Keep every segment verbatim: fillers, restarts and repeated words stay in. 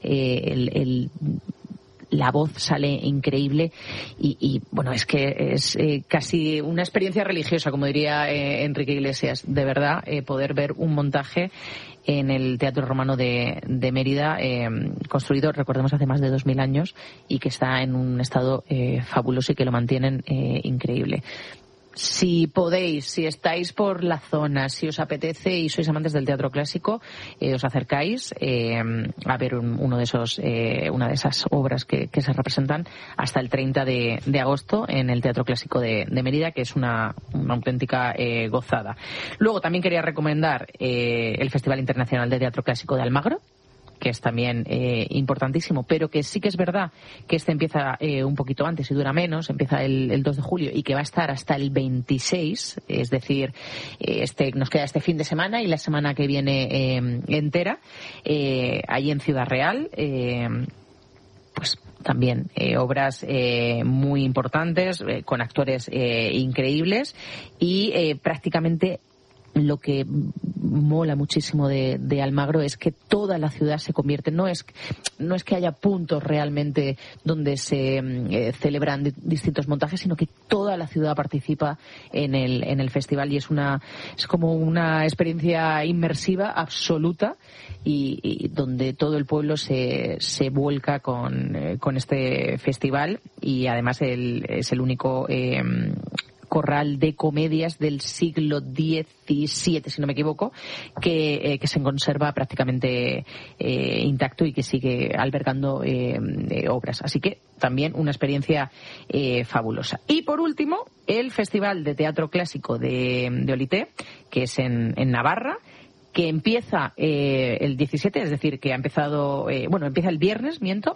eh, el, el la voz sale increíble y, y bueno, es que es eh, casi una experiencia religiosa, como diría eh, Enrique Iglesias, de verdad, eh, poder ver un montaje en el Teatro Romano de, de Mérida, eh, construido, recordemos, hace más de dos mil años y que está en un estado eh, fabuloso y que lo mantienen eh, increíble. Si podéis, si estáis por la zona, si os apetece y sois amantes del teatro clásico, eh, os acercáis eh, a ver un, uno de esos, eh, una de esas obras que, que se representan hasta el treinta de agosto en el Teatro Clásico de, de Mérida, que es una, una auténtica eh, gozada. Luego también quería recomendar eh, el Festival Internacional de Teatro Clásico de Almagro, que es también eh, importantísimo, pero que sí que es verdad que este empieza eh, un poquito antes y dura menos, empieza el, el dos de julio y que va a estar hasta el veintiséis, es decir, eh, este nos queda este fin de semana y la semana que viene eh, entera, eh, ahí en Ciudad Real, eh, pues también eh, obras eh, muy importantes, eh, con actores eh, increíbles y eh, prácticamente lo que mola muchísimo de, de Almagro es que toda la ciudad se convierte, no es no es que haya puntos realmente donde se eh, celebran di- distintos montajes, sino que toda la ciudad participa en el en el festival y es una es como una experiencia inmersiva absoluta y, y donde todo el pueblo se se vuelca con eh, con este festival y además el, es el único eh, corral de comedias del siglo diecisiete, si no me equivoco, que, eh, que se conserva prácticamente eh, intacto y que sigue albergando eh, eh, obras. Así que también una experiencia eh, fabulosa. Y por último, el Festival de Teatro Clásico de, de Olité, que es en, en Navarra, que empieza eh, el diecisiete, es decir, que ha empezado, eh, bueno, empieza el viernes, miento,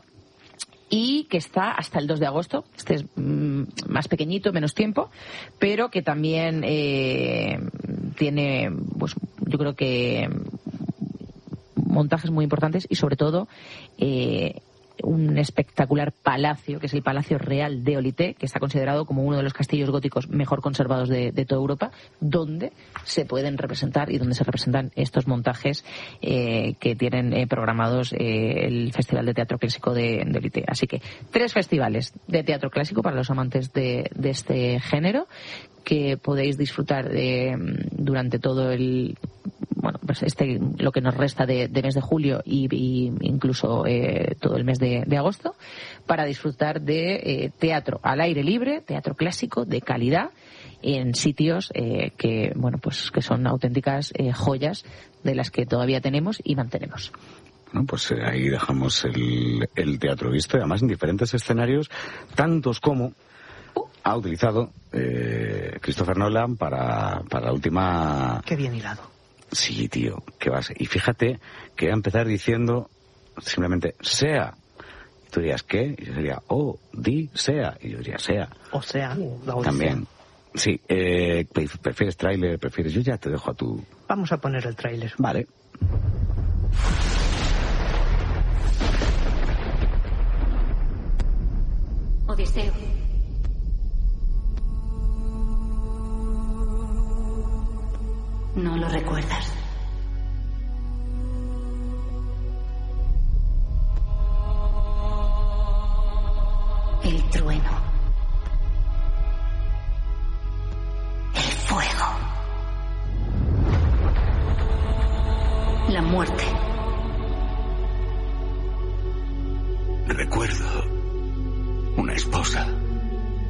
y que está hasta el dos de agosto. Este es mm, más pequeñito, menos tiempo, pero que también eh, tiene, pues yo creo que montajes muy importantes y sobre todo eh, un espectacular palacio, que es el Palacio Real de Olité, que está considerado como uno de los castillos góticos mejor conservados de, de toda Europa, donde se pueden representar y donde se representan estos montajes eh, que tienen eh, programados eh, el Festival de Teatro Clásico de, de Olité. Así que tres festivales de teatro clásico para los amantes de, de este género que podéis disfrutar de, durante todo el bueno pues este lo que nos resta de, de mes de julio y, y incluso eh, todo el mes de, de agosto para disfrutar de eh, teatro al aire libre, teatro clásico de calidad en sitios eh, que bueno pues que son auténticas eh, joyas de las que todavía tenemos y mantenemos. Bueno, pues eh, ahí dejamos el, el teatro visto y además en diferentes escenarios, tantos como ha utilizado eh, Christopher Nolan para, para la última... Qué bien hilado. Sí, tío, qué base. Y fíjate que va a empezar diciendo simplemente sea. Y tú dirías, ¿qué? Y yo diría, oh, di, sea. Y yo diría, sea. O sea, la también. Sí, eh, ¿prefieres tráiler? ¿Prefieres? Yo ya te dejo a tu... Vamos a poner el tráiler. Vale. Odiseo. No lo recuerdas. El trueno. El fuego. La muerte. Recuerdo una esposa.